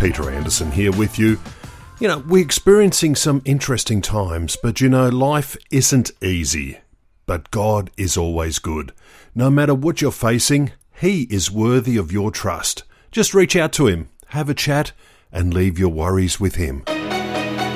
Peter Anderson here with you. You know, we're experiencing some interesting times, but you know, life isn't easy. But God is always good. No matter what you're facing, He is worthy of your trust. Just reach out to Him, have a chat, and leave your worries with Him.